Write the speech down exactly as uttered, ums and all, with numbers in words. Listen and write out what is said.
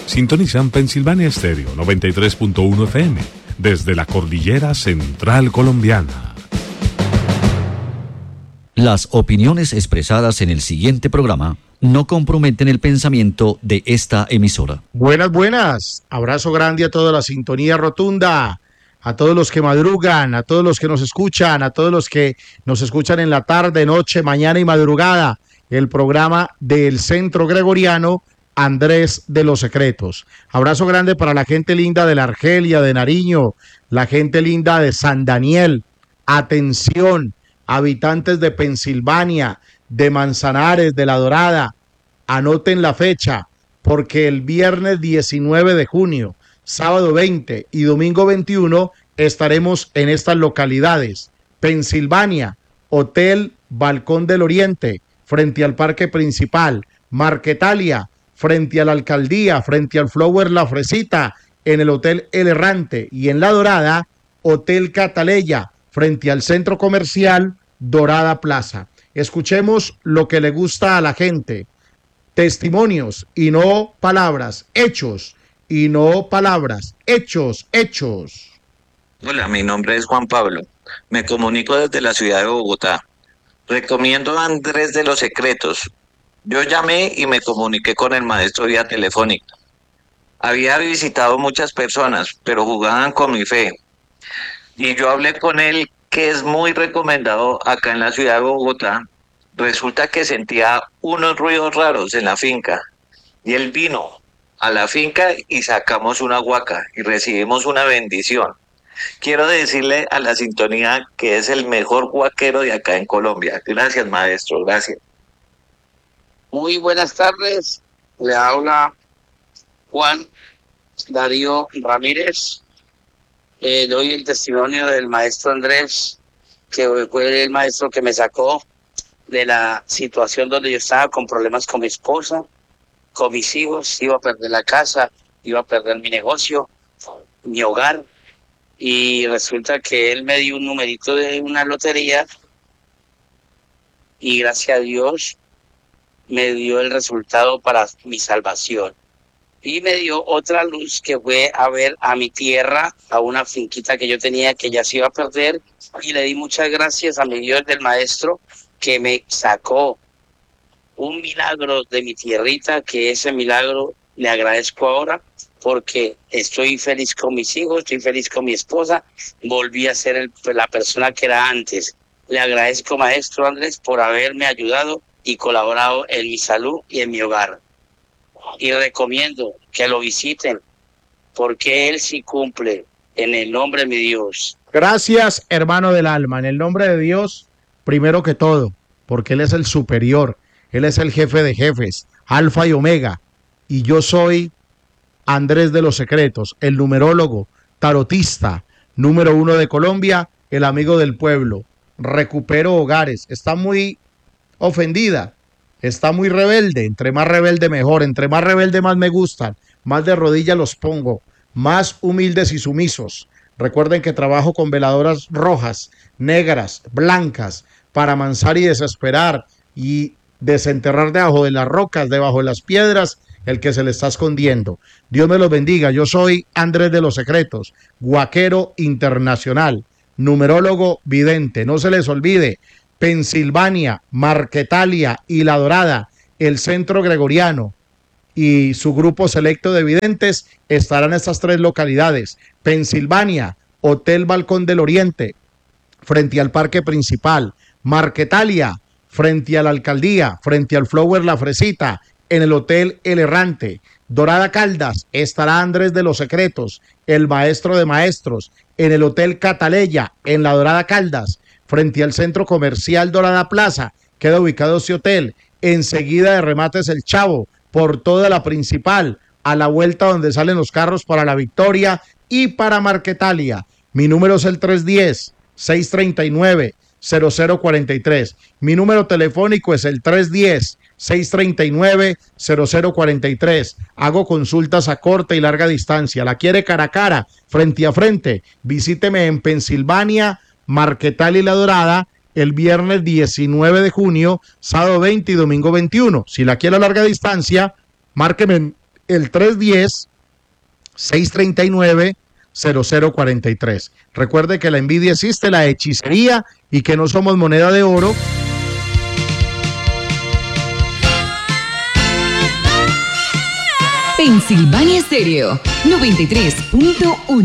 Sintonizan Pensilvania Estéreo noventa y tres punto uno F M desde la cordillera central colombiana. Las opiniones expresadas en el siguiente programa no comprometen el pensamiento de esta emisora. Buenas, buenas. Abrazo grande a toda la sintonía rotunda, a todos los que madrugan, a todos los que nos escuchan, a todos los que nos escuchan en la tarde, noche, mañana y madrugada. El programa del Centro Gregoriano Andrés de los Secretos. Abrazo grande para la gente linda de la Argelia, de Nariño, la gente linda de San Daniel. Atención, habitantes de Pensilvania, de Manzanares, de La Dorada, anoten la fecha, porque el viernes diecinueve de junio, sábado veinte y domingo veintiuno estaremos en estas localidades: Pensilvania, Hotel Balcón del Oriente, frente al Parque Principal; Marquetalia, frente a la Alcaldía, frente al Flower La Fresita, en el Hotel El Errante; y en La Dorada, Hotel Cataleya, frente al Centro Comercial Dorada Plaza. Escuchemos lo que le gusta a la gente: testimonios y no palabras, hechos y no palabras, hechos, hechos. Hola, mi nombre es Juan Pablo. Me comunico desde la ciudad de Bogotá. Recomiendo a Andrés de los Secretos. Yo llamé y me comuniqué con el maestro vía telefónica. Había visitado muchas personas, pero jugaban con mi fe. Y yo hablé con él, que es muy recomendado acá en la ciudad de Bogotá. Resulta que sentía unos ruidos raros en la finca. Y él vino a la finca y sacamos una huaca y recibimos una bendición. Quiero decirle a la sintonía que es el mejor huaquero de acá en Colombia. Gracias, maestro, gracias. Muy buenas tardes, le habla Juan Darío Ramírez. Eh, doy el testimonio del maestro Andrés, que fue el maestro que me sacó de la situación donde yo estaba con problemas con mi esposa, con mis hijos. Iba a perder la casa, iba a perder mi negocio, mi hogar, y resulta que él me dio un numerito de una lotería y gracias a Dios me dio el resultado para mi salvación. Y me dio otra luz, que fue a ver a mi tierra, a una finquita que yo tenía que ya se iba a perder, y le di muchas gracias a mi Dios del maestro, que me sacó un milagro de mi tierrita, que ese milagro le agradezco ahora, porque estoy feliz con mis hijos, estoy feliz con mi esposa, volví a ser el, la persona que era antes. Le agradezco, maestro Andrés, por haberme ayudado y colaborado en mi salud y en mi hogar. Y recomiendo que lo visiten, porque él sí cumple, en el nombre de mi Dios. Gracias, hermano del alma, en el nombre de Dios, primero que todo, porque Él es el superior, Él es el jefe de jefes, Alfa y Omega, y yo soy Andrés de los Secretos, el numerólogo, tarotista, número uno de Colombia, el amigo del pueblo. Recupero hogares. Está muy ofendida, está muy rebelde. Entre más rebelde mejor, entre más rebelde más me gustan, más de rodillas los pongo, más humildes y sumisos. Recuerden que trabajo con veladoras rojas, negras, blancas, para amansar y desesperar y desenterrar debajo de las rocas, debajo de las piedras, el que se le está escondiendo. Dios me los bendiga. Yo soy Andrés de los Secretos, huaquero internacional, numerólogo vidente. No se les olvide, Pensilvania, Marquetalia y La Dorada, el Centro Gregoriano y su grupo selecto de videntes estarán en estas tres localidades: Pensilvania, Hotel Balcón del Oriente, frente al Parque Principal; Marquetalia, frente a la Alcaldía, frente al Flower La Fresita, en el Hotel El Errante; Dorada Caldas, estará Andrés de los Secretos, el maestro de maestros, en el Hotel Cataleya, en la Dorada Caldas, frente al Centro Comercial Dorada Plaza. Queda ubicado ese hotel, enseguida de Remates El Chavo, por toda la Principal, a la vuelta donde salen los carros para La Victoria y para Marquetalia. Mi número es el tres uno cero, seis tres nueve, cero cero cuatro tres. Mi número telefónico es el tres uno cero, seis tres nueve, cero cero cuatro tres. Hago consultas a corta y larga distancia. ¿La quiere cara a cara, frente a frente? Visíteme en Pensilvania, Marquetalia y La Dorada el viernes diecinueve de junio, sábado veinte y domingo veintiuno. Si la quiere a larga distancia, márqueme el tres uno cero, seis tres nueve, cero cero cuatro tres. Recuerde que la envidia existe, la hechicería y que no somos moneda de oro. Pensilvania Estéreo noventa y tres punto uno.